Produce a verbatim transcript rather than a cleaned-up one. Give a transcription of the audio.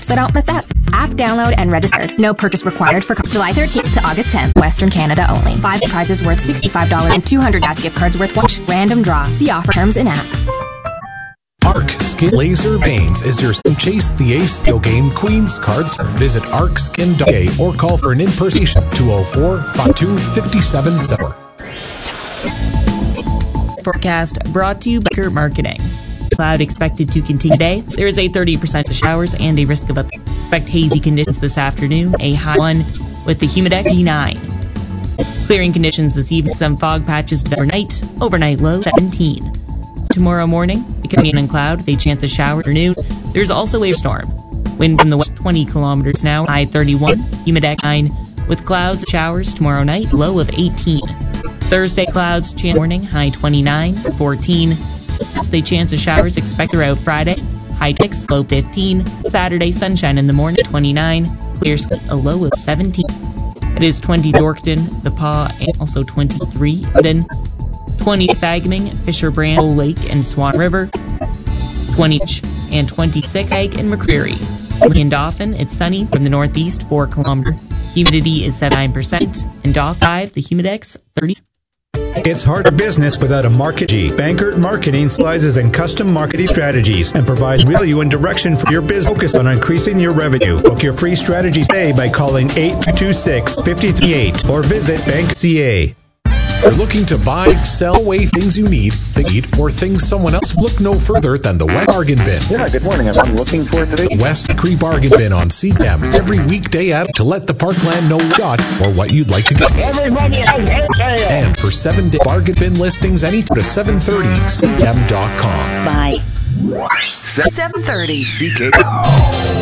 so don't miss out. App download and registered. No purchase required for July thirteenth to August tenth. Western Canada only. Five prizes worth sixty-five dollars and two hundred gas gift cards worth one. Random draw. See offer terms in app. Arc Skin Laser Veins is your Chase the Ace video game Queen's Cards. Visit arc skin dot c a or call for an in-person two oh four, five two, five seven seven. Forecast brought to you by Baker Marketing. Cloud expected to continue today. There is a thirty percent of showers and a risk of a expect hazy conditions this afternoon. A high one with the humidex eighty-nine. Clearing conditions this evening. Some fog patches overnight. Overnight low seventeen. Tomorrow morning, becoming in cloud with a chance of shower afternoon. There's also a storm. Wind from the west twenty kilometers an hour. High thirty-one. Humidex nine with clouds and showers tomorrow night. Low of eighteen. Thursday clouds chance morning. High twenty-nine. fourteen. Thursday chance of showers expect throughout Friday. High six. Low fifteen. Saturday sunshine in the morning. twenty-nine. Clear sky. A low of seventeen. It is twenty Dorkton, The Paw, and also twenty-three Then twenty Sagaming, Fisher Brand, Bow Lake, and Swan River. twenty and twenty-six Egg and McCreary. In Dauphin, it's sunny from the northeast, four kilometer. Humidity is seventy-nine percent. In Dauphin five, the humidex thirty. It's harder business without a market. G. Bankert Marketing specializes in custom marketing strategies and provides value and direction for your business focused on increasing your revenue. Book your free strategy today by calling eight two two six, five three eight or visit bank dot c a. You're looking to buy, sell away things you need, think, or things someone else. Look no further than the West Bargain Bin. Yeah, good morning. I'm looking for today. West Cree Bargain Bin on C M every weekday at to let the Parkland know what you got or what you'd like to get. Everybody has hair sale. And for seven day bargain bin listings, anytime to seven thirty c m dot com. Bye. seven thirty C K.